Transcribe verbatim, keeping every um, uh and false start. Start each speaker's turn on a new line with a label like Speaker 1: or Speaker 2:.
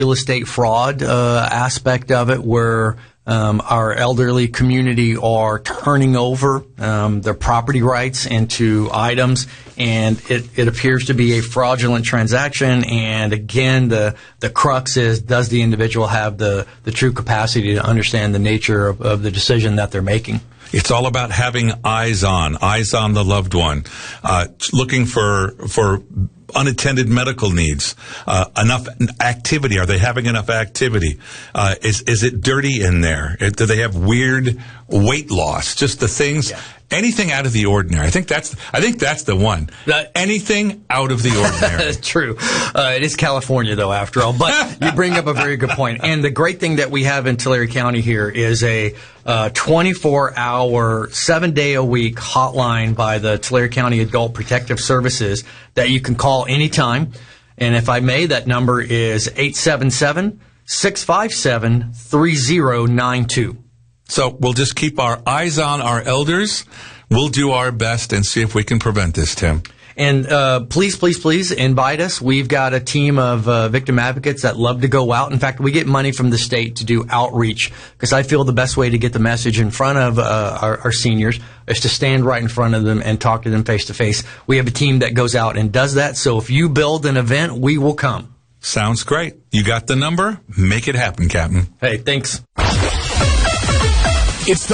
Speaker 1: real estate fraud uh, aspect of it, where um, our elderly community are turning over um, their property rights into items, and it, it appears to be a fraudulent transaction. And again, the the crux is, does the individual have the, the true capacity to understand the nature of, of the decision that they're making?
Speaker 2: It's all about having eyes on, eyes on the loved one, uh, looking for for unattended medical needs, uh, enough activity. Are they having enough activity? Uh, is is it dirty in there? Do they have weird weight loss? Just the things. Yeah. Anything out of the ordinary. I think that's. I think that's the one. That, Anything out of the ordinary.
Speaker 1: That's true. Uh, it is California, though, after all. But you bring up a very good point. And the great thing that we have in Tulare County here is a uh, twenty-four hour, seven day a week hotline by the Tulare County Adult Protective Services that you can call anytime. And if I may, that number is eight seven seven, six five seven, three zero nine two.
Speaker 2: So we'll just keep our eyes on our elders. We'll do our best and see if we can prevent this, Tim.
Speaker 1: And uh, please, please, please invite us. We've got a team of uh, victim advocates that love to go out. In fact, we get money from the state to do outreach, because I feel the best way to get the message in front of uh, our, our seniors is to stand right in front of them and talk to them face to face. We have a team that goes out and does that. So if you build an event, we will come.
Speaker 2: Sounds great. You got the number? Make it happen, Captain.
Speaker 1: Hey, thanks.
Speaker 3: It's the